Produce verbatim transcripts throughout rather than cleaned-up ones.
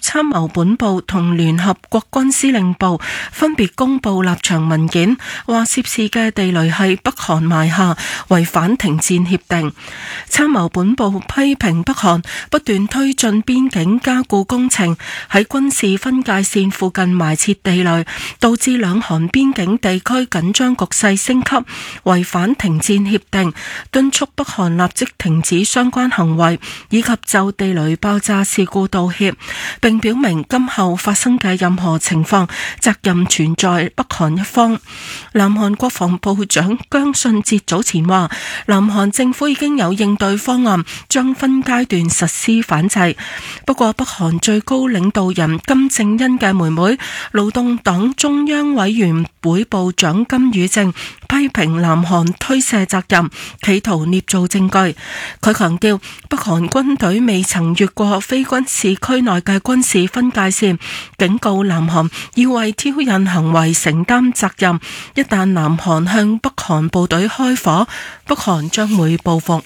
參謀本部同聯合國軍司令部分別公布立場文件，話涉事嘅地雷係北韓埋下，違反停戰協定。參謀本部批評北韓不斷推進邊境加固工程，喺軍事分界線附近埋設地雷，導致兩韓邊境地區緊張局勢升級，違反停戰協定，敦促北韓立即停止相關行為，以及就地雷爆炸事故道歉，並表明今後發生嘅任何情況，責任全在北韓一方。南韓國防部長姜信哲早前話，南韓政府已經有應對方案，將分階段實施反制。不過北韓最高領導人金正恩嘅妹妹、勞動黨中央委員會部長金與正批評南韓推卸責任，企圖捏造證據。佢強調，北韓軍隊未曾越過非軍事區內嘅軍事分界線，警告南韓要為挑釁行為承擔責任。一旦南韓向北韓部隊開火，北韓將會報復。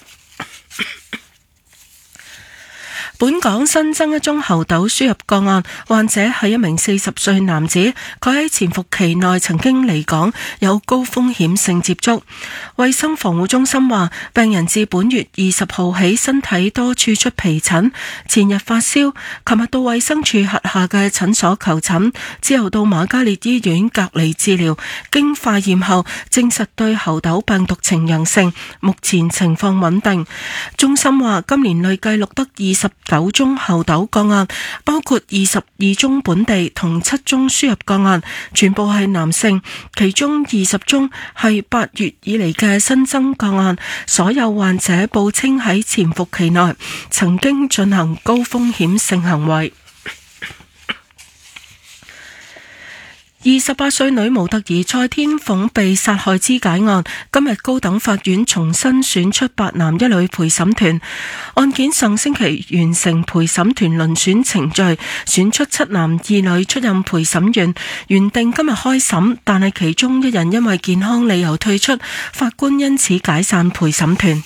本港新增一宗猴痘輸入個案，患者係一名四十歲男子，佢喺潛伏期內曾經離港，有高風險性接觸。衛生防護中心話，病人自本月二十號起身體多處出皮疹，前日發燒，琴日到衛生署轄下嘅診所求診，之後到瑪嘉烈醫院隔離治療，經化驗後證實對猴痘病毒呈陽性，目前情況穩定。中心話，今年累計錄得二十九宗猴痘個案，包括二十二宗本地同七宗輸入個案，全部係男性，其中二十宗係八月以嚟嘅新增個案。所有患者報稱喺潛伏期內曾經進行高風險性行為。二十八歲女模特兒蔡天鳳被殺害肢解案，今日高等法院重新選出八男一女陪審團。案件上星期完成陪審團遴選程序，選出七男二女出任陪審員，原定今日開審，但係其中一人因為健康理由退出，法官因此解散陪審團。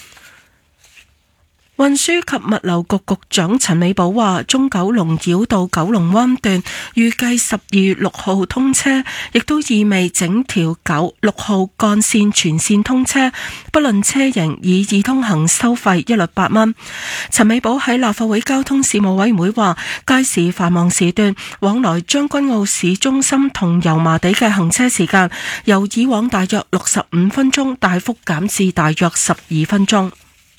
運輸及物流局局長陳美寶話，中九龍繞道九龍灣段預計十二月六號通車，亦都意味整條九六號幹線全線通車，不論車型以易通行收費一律八蚊。陳美寶喺立法會交通事務委員會話，屆時繁忙時段往來將軍澳市中心同油麻地嘅行車時間由以往大約六十五分鐘大幅減至大約十二分鐘。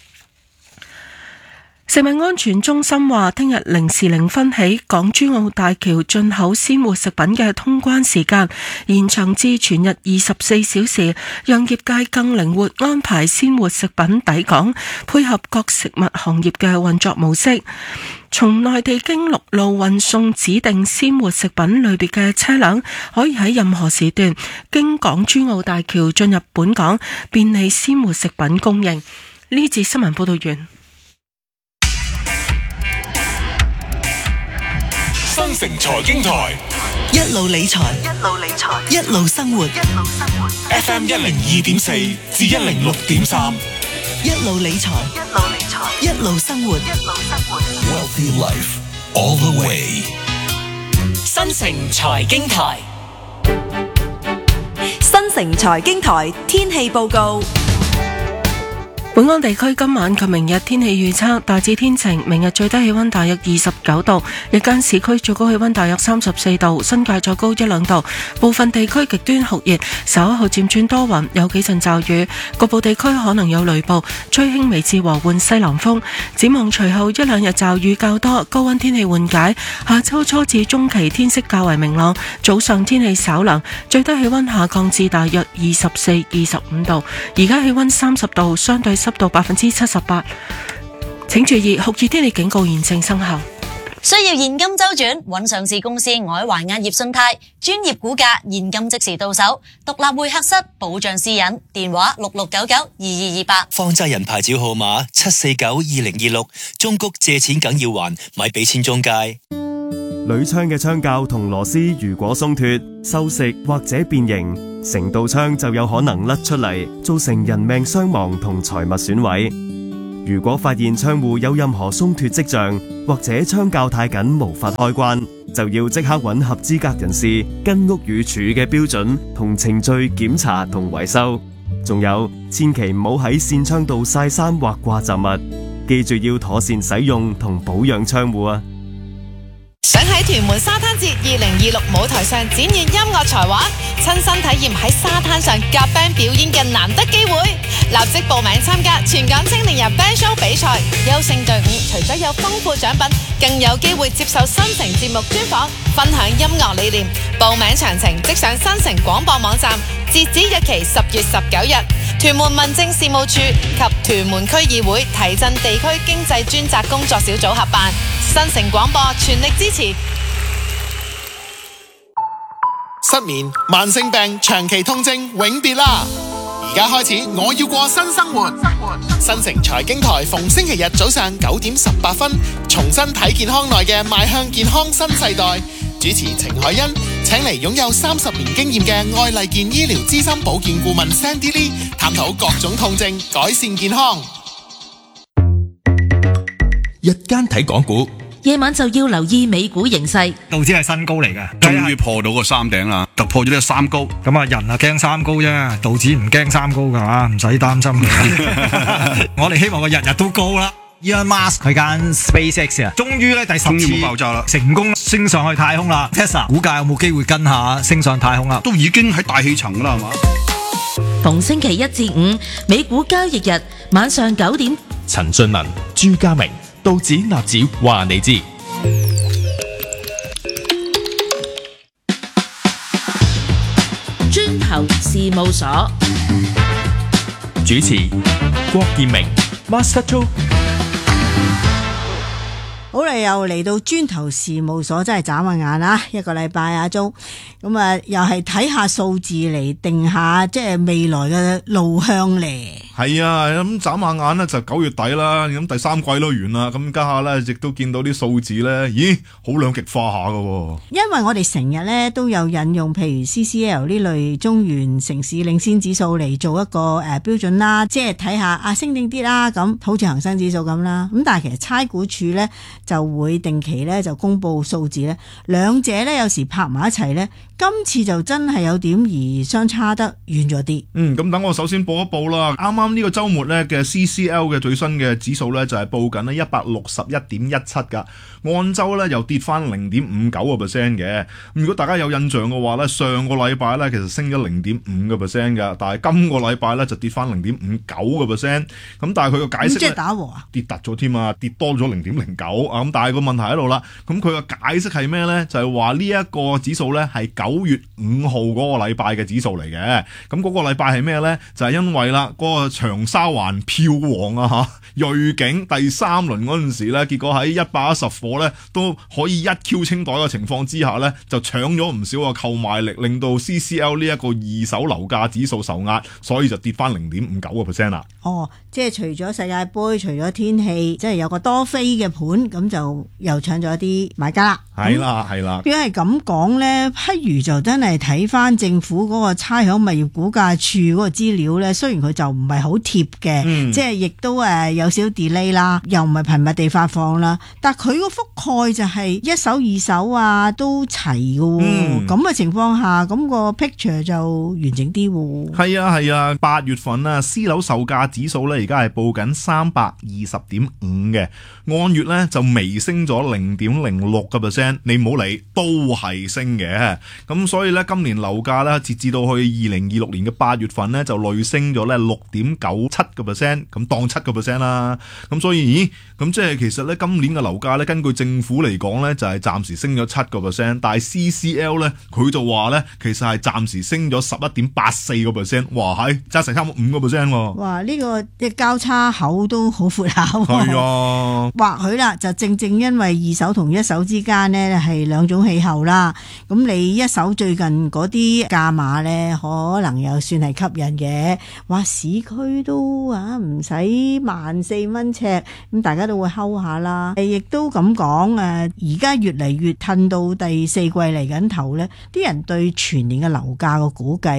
食物安全中心話，聽日零時零分起，港珠澳大橋進口鮮活食品嘅通關時間延長至全日二十四小時，讓業界更靈活安排鮮活食品抵港，配合各食物行業嘅運作模式。從內地經陸路運送指定鮮活食品類別嘅車輛，可以喺任何時段經港珠澳大橋進入本港，便利鮮活食品供應。呢節新聞報道完。 新城財經台， 一路理財，一路理財，一路生活，一路生活。 F M 一零二點四至一零六點三， 一路理財，一路理財，一路生活，一路生活。 Wealthy Life all the way。 新城財經台， 新城財經台天氣報告。 本港地區今晚及明日天氣預測大致天晴，明日最低氣溫大約二十九度，日間市區最高氣溫大約三十四度，新界再高一兩度。部分地區極端酷熱，稍後漸轉多雲，有幾陣驟雨，局部地區可能有雷暴，吹輕微至和緩西南風。展望隨後一兩日驟雨較多，高溫天氣緩解。下周初至中期天色較為明朗，早上天氣稍涼，最低氣溫下降至大約二十四、二十五度。而家氣溫三十度，相對濕度百分之七十八，請注意酷熱天氣警告現正生效。 需要現金周轉，揾上市公司外環押業信貸，專業估價，現金即時到手，獨立會客室，保障私隱。電話六六九九二二二八。 放債人牌照號碼七四九二零二六。中谷借錢梗要還，咪俾錢中介。 鋁窗嘅窗鉸同螺絲如果鬆脫、鏽蝕或者變形，成道窗就有可能甩出嚟，造成人命傷亡同財物損毀。 如果發現窗戶有任何鬆脫跡象，或者窗較太緊無法開關，就要即刻揾合資格人士跟屋宇署嘅標準同程序檢查同維修。仲有，千祈唔好喺扇窗度曬衫或掛雜物，記住要妥善使用同保養窗戶啊！ 想喺屯門沙灘節二零二六舞台上展現音樂才華，親身體驗喺沙灘上夾 band 表演嘅難得機會，立即報名參加全港青年人 band show 比賽。優勝隊伍除咗有豐富獎品，更有機會接受新城節目專訪，分享音樂理念。報名詳情即上新城廣播網站，截止日期十月十九日。屯門民政事務處及屯門區議會提振地區經濟專責工作小組合辦，新城廣播全力支持。 失眠、慢性病、長期痛症永別啦！而家開始，我要過新生活。新城財經台逢星期日早上九點十八分，重新睇健康內嘅邁向健康新世代。主持程海欣請嚟擁有三十年經驗嘅愛麗健醫療資深保健顧問 Sandy Lee， 探討各種痛症，改善健康。 日間睇港股， 夜晚就要留意美股形勢。 道指係新高嚟嘅， 終於破到個三頂啦，突破咗呢個三高。 咁啊，人啊驚三高啫，道指唔驚三高㗎嘛，唔使擔心嘅。我哋希望佢日日都高啦。Elon Musk 佢間 SpaceX 啊，終於咧第十次冇爆炸啦， 成功升上去太空啦。Tesla 股價有冇機會跟下升上太空啊？ 都已經喺大氣層啦，係嘛？ 逢星期一至五美股交易日晚上九點， 陳俊文、朱家明、道指納指話你知。 磚頭事務所主持郭建明。Master Joe， 好啦，又嚟到磚頭事務所，真係眨下眼啦！一個禮拜啊，鐘咁啊，又係睇下數字嚟定下即係未來嘅路向咧。 係啊，咁眨下眼咧就九月底啦，咁第三季都完啦，咁家下咧亦都見到啲數字咧，咦，好兩極化下噶。因為我哋成日咧都有引用，譬如 C C L 呢類中原城市領先指數嚟做一個誒、呃、標準啦，即係睇下啊升定啲啦，咁好似恒生指數咁啦。咁但係其實差估署咧就會定期咧就公布數字咧，兩者咧有時拍埋一齊咧，今次就真係有點而相差得遠咗啲。嗯，咁等我首先報一報啦，啱啱呢個週末咧嘅 C C L 嘅最新嘅指數咧就係報緊咧一百六十一點一七噶，按週咧又跌翻零點五九個 percent 嘅。如果大家有印象嘅話咧，上個禮拜咧其實升咗零點五個 percent 噶，但係今個禮拜咧就跌翻零點五九個 percent。咁但係佢個解釋即係打和啊，跌突咗添啊，跌多咗零點零九啊。咁但係個問題喺度啦，咁佢個解釋係咩咧？就係話呢一個指數咧係九月五號嗰個禮拜嘅指數嚟嘅。咁嗰個禮拜係咩咧？就係、是、因為啦，嗰、那個長沙灣票王啊嚇，瑞景第三輪嗰陣時咧，結果喺一百一十貨咧都可以一 Q 清袋嘅情況之下咧，就搶咗唔少嘅購買力，令到 C C L 呢一個二手樓價指數受壓，所以就跌翻零點五九個 percent 啦。哦，即係除咗世界盃，除咗天氣，即係有個多飛嘅盤，咁就又搶咗啲買家啦。係啦，係啦。如果係咁講咧，不如就真係睇翻政府嗰個差餉物業估價處嗰個資料咧，雖然佢就唔係好貼嘅，嗯、即係亦都誒有少少 delay 啦，又唔係頻密地發放啦，但佢個覆蓋就係一手二手啊都齊嘅喎。咁嘅、嗯、情況下，咁、那個 picture 就完整啲喎。係啊係啊，八月份啊私樓售價指數咧而家係報緊三百二十點五嘅，按月咧就微升咗零點零六個 percent， 你唔好理都係升嘅。咁所以咧今年樓價咧截至到去二零二六年嘅八月份咧就累升咗咧六點九七個 percent， 咁當七個 percent 啦。咁所以咦，咁即係其實咧今年嘅樓價咧根據政府嚟講咧就係暫時升咗七個 percent， 但係 C C L 咧佢就話咧其實係暫時升咗十一點八四個 percent， 哇係揸成差唔多五個 percent 喎。哇，呢、這個嘅交叉口都好闊下。係啊，或許啦，就正正因為二手同一手之間呢係兩種氣候啦。咁你一手最近嗰啲價碼呢，可能又算係吸引嘅。話市區都啊唔使萬四蚊尺，咁大家都會睺下啦。亦都咁講誒，而家越嚟越褪到第四季嚟緊頭呢，啲人對全年嘅樓價個估計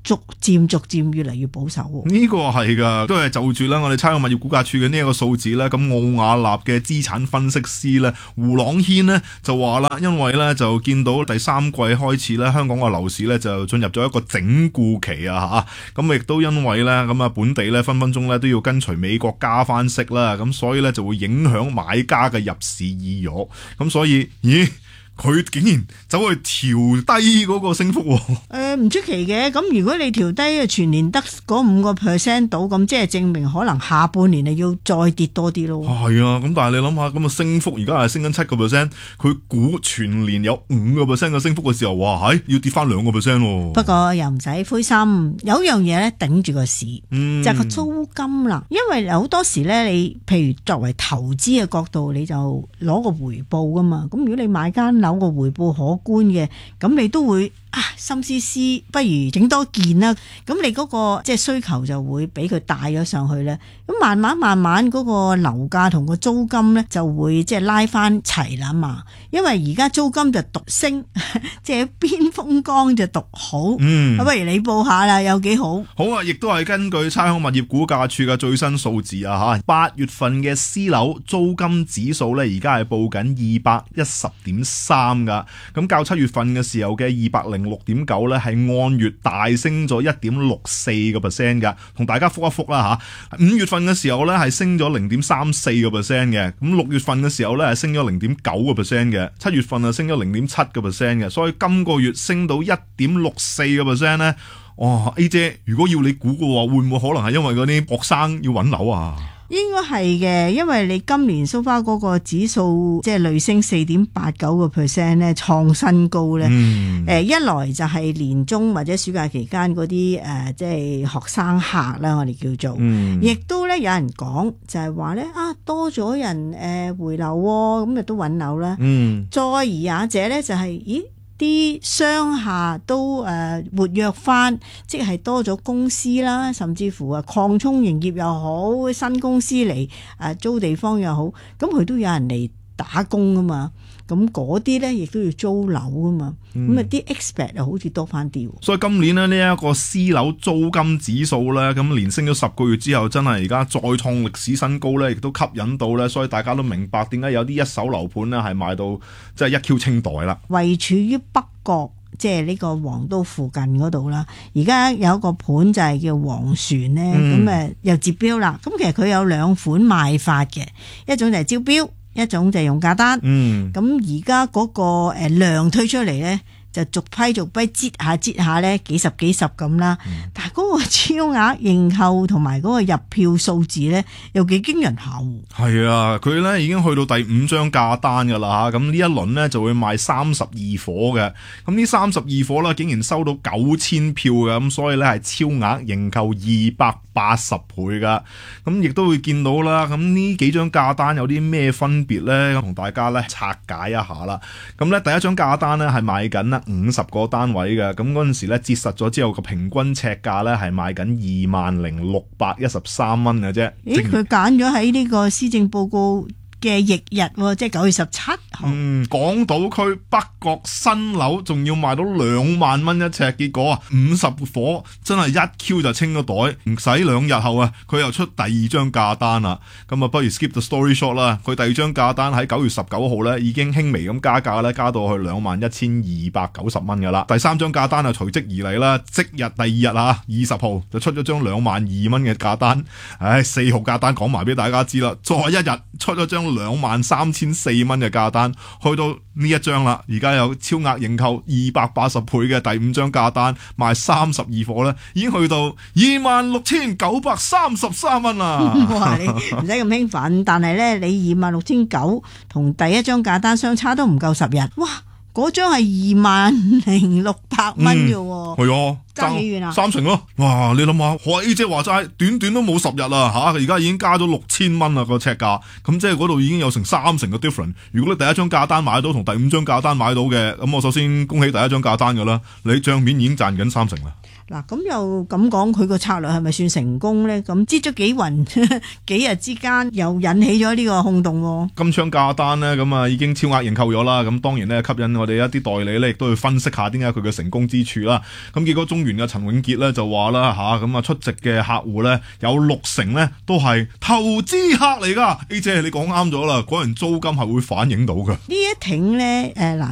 逐漸逐漸越嚟越保守喎。 呢個係㗎，都係就住啦，我哋差餉物業估價署嘅呢一個數字咧，咁奧雅納嘅資產分析師咧胡朗軒呢就話啦，因為咧就見到第三季開始咧，香港個樓市咧就進入咗一個整固期啊嚇，咁亦都因為咧咁啊本地咧分分鐘咧都要跟隨美國加翻息啦，咁所以咧就會影響買家嘅入市意欲，咁所以咦？佢竟然走去調低嗰個升幅喎、哦呃，誒唔出奇嘅。咁如果你調低全年得嗰五個 percent 到，咁即係證明可能下半年係要再跌多啲咯。 係啊，咁但係你諗下，咁啊升幅而家係升緊七個 percent，佢估全年有五個 percent 嘅升幅嘅時候，哇係要跌翻兩個 percent 喎。 不過又唔使灰心，有樣嘢咧頂住個市， 嗯、 就係個租金啦。因為好多時咧，你譬如作為投資嘅角度，你就攞個回報噶嘛。咁如果你買間樓，個回報可觀嘅，咁你都會啊心思思，不如整多件啦。咁你嗰個即係需求就會俾佢帶咗上去咧。咁慢慢慢慢嗰個樓價同個租金咧就會即係拉翻齊啦嘛。因為而家租金就獨升，即係邊風光就獨好。 嗯， 咁不如你報下啦，有幾好？ 好啊，亦都係根據差餉物業估價署嘅最新數字啊吓，八月份嘅私樓租金指數咧，而家係報緊二百一十點三噶，咁較七月份嘅時候嘅二百零六點九咧，係按月大升咗一點六四個 percent 噶，同大家復一復啦吓。五月份嘅時候咧係升咗零點三四個 percent 嘅，咁六月份嘅時候咧係升咗零點九個 percent 嘅，七月份啊升咗零點七個 percent 嘅，所以今個月升到一點六四個 percent 咧，哇 A 姐，如果要你估嘅話，會唔會可能係因為嗰啲學生要揾樓啊？ 應該係嘅，因為你今年 so far 嗰個指數即係累升四點八九個 percent 咧，創新高咧。誒、 嗯呃，一來就係年中或者暑假期間嗰啲誒，即係學生客啦，我哋叫做，亦、嗯、都咧有人講就係話咧啊，多咗人誒、呃、回流喎、哦，咁亦都揾樓啦。 嗯， 再而也者咧就係、是，咦？啲商廈都誒活躍翻，即係多咗公司啦，甚至乎啊擴充營業又好，新公司嚟誒租地方又好，咁佢都有人嚟打工噶嘛，咁嗰啲咧亦都要租樓噶嘛，咁啊啲 expert 又好似多翻啲。 所以今年呢，呢一個私樓租金指數咧，咁連升咗十個月之後，真係而家再創歷史新高咧，亦都吸引到咧，所以大家都明白點解有啲一手樓盤咧係賣到即係一 Q 清袋啦。 位處於北角，即係呢個黃都附近嗰度啦。而家有一個盤就係叫黃船咧，咁誒、嗯、又接標啦。咁其實佢有兩款賣法嘅，一種就係招標，一種就係用價單。嗯，咁而家嗰個誒量推出嚟咧，就逐批逐批擠下擠下咧，幾十幾十咁啦。嗯、但係嗰個超額認購同埋嗰個入票數字咧，又幾驚人下喎。 係啊，佢咧已經去到第五張價單㗎啦嚇，咁呢一輪咧就會賣三十二伙嘅。咁呢三十二伙咧，竟然收到九千票嘅，咁所以咧係超額認購二百八十倍㗎。咁亦都會見到啦，咁呢幾張價單有啲咩分別咧？咁同大家咧拆解一下啦。咁咧第一張價單咧係賣緊啦五十個單位嘅，咁嗰陣時咧折實咗之後個平均尺價咧係賣緊二萬零六百一十三蚊嘅啫。 咦？佢揀咗喺呢個施政報告嘅翌日，即係九月十七號。 嗯，港島區北角新樓仲要賣到兩萬蚊一尺，結果啊五十伙真係一 Q 就清咗袋，唔使兩日後啊，佢又出第二張價單啦。咁啊，不如 skip the story short 啦。佢第二張價單喺九月十九號咧，已經輕微咁加價咧，加到去兩萬一千二百九十蚊噶啦。第三張價單啊隨即而嚟啦，即日第二日啊，二十號就出咗張兩萬二蚊嘅價單。唉，四號價單講埋俾大家知啦，再一日出咗張兩萬三千四蚊嘅價單，去到呢一張啦，而家有超額認購二百八十倍嘅第五張價單，賣三十二伙咧，已經去到二萬六千九百三十三蚊啦。 哇，你唔使咁興奮，但係咧，你二萬六千九同第一張價單相差都唔夠十日，哇！嗰張係二萬零六百蚊嘅喎， 係啊， 爭幾遠啊？ 三成咯！哇，你諗下，我 A 姐話齋，短短都冇十日啦嚇，而家已經加咗六千蚊啦個尺價，咁即係嗰度已經有成三成嘅 difference。如果你第一張價單買到同第五張價單買到嘅，咁我首先恭喜第一張價單㗎啦，你帳面已經賺緊三成啦。 嗱，咁又咁講，佢個策略係咪算成功咧？咁擠咗幾雲，幾日之間又引起咗呢個轟動喎。 今張價單咧，咁啊已經超額認購咗啦。咁當然咧，吸引我哋一啲代理咧，亦都要分析下點解佢嘅成功之處啦。咁結果終中原嘅陳永傑咧就話啦吓，咁啊出席嘅客戶咧有六成咧都係投資客嚟噶。A 姐你講啱咗啦，嗰人租金係會反映到噶。 呢一挺咧誒嗱。